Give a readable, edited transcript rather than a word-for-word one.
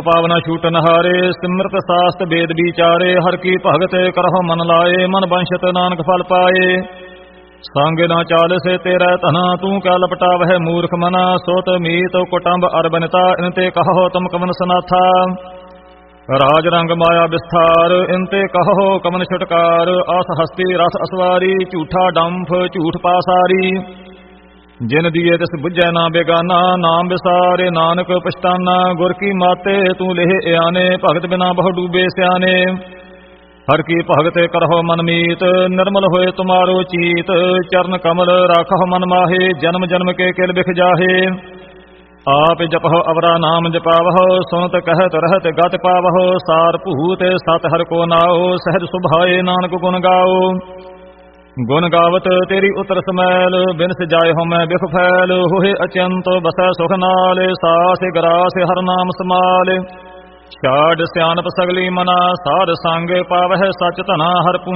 ਪਾਵਨਾ ਛੂਟ ਨਹਾਰੇ ਸਿਮਰਤ ਸਾਸਤ ਵੇਦ ਵਿਚਾਰੇ ਹਰ ਕੀ ਭਗਤ ਕਰਹੁ ਮਨ ਲਾਏ ਮਨ ਬੰਸ਼ਤ ਨਾਨਕ ਫਲ ਪਾਏ ਸੰਗ ਨਾ ਚਾਲ ਸੇ ਤੇਰਾ ਧਨਾ ਤੂੰ ਕਾ ਲਪਟਾਵਹਿ ਮੂਰਖ ਮਨਾ ਸੋਤ ਮੀਤ ਕੁਟੰਬ ਅਰਬਨਤਾ ਇਨ ਤੇ ਕਹੋ ਤੁਮ ਕਮਨ ਸਨਾਥਾ ਰਾਜ ਰੰਗ ਮਾਇਆ ਵਿਸਥਾਰ ਇਨ ਤੇ ਕਹੋ ਕਮਨ ਛੁਟਕਾਰ ਆਸ ਹਸਤੀ ਰਸ ਅਸਵਾਰੀ ਝੂਠਾ ਡੰਫ ਝੂਠ ਪਾਸਾਰੀ ਜਿਨ ਦੀਏ ਤਿਸ ਬੁੱਝੈ ਨਾ ਬੇਗਾਨਾ ਨਾਮ ਵਿਸਾਰੇ ਨਾਨਕ ਪਛਤਾਨਾ ਗੁਰ ਕੀ ਮਾਤੇ ਤੂੰ ਲੇਹ ਇਆਨੇ ਭਗਤ ਬਿਨਾ ਬਹੁ ਡੂਬੇ ਸਿਆਨੇ ਹਰ ਕੀ ਭਗਤ ਕਰਹੁ ਮਨ ਮੀਤ ਨਿਰਮਲ ਹੋਏ ਤੁਮਾਰੋ ਚੀਤ ਚਰਨ ਕਮਲ ਰਾਖਹੁ ਮਨ ਮਾਹੇ ਜਨਮ ਜਨਮ ਕੇ ਕਿਲ ਬਿਖ ਜਾਹੇ ਆਪ ਜਪਹੁ ਅਵਰਾ ਨਾਮ ਜਪਾਵਹੁ ਸੁਨਤ ਕਹਿਤ ਰਹਿਤ ਗਤ ਪਾਵਹੁ ਸਾਰ ਭੂਤ ਸਤ ਹਰ ਕੋ ਨਾਉ ਸਹਿਜ ਸੁਭਾਏ ਨਾਨਕ ਗੁਣ ਗਾਓ ਗੁਣ ਗਾਵਤ ਤੇਰੀ ਉਤਰ ਸਮੈਲ ਬਿਨ ਸਜਾਏ ਹੋ ਮੈਂ ਬਿਖ ਫੈਲ ਹੋਏ ਅਚੰਤ ਬਸੈ ਸੁਖ ਨਾਲ ਸਾਸ ਗਰਾਸ ਹਰ ਨਾਮ ਸਮਾਲ ਛਾੜ ਸਿਆਣਪ ਸਗਲੀ ਮਨਾ ਸਾਧ ਸੰਗ ਪਾਵਹਿ ਸਚ ਧਨਾ ਹਰ